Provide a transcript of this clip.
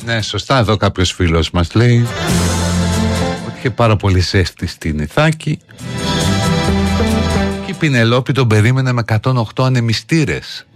Ναι, σωστά, εδώ κάποιος φίλος μας λέει ότι είχε πάρα πολύ ζέστη στην Ιθάκη και η Πινελόπη τον περίμενε με 108 ανεμιστήρες.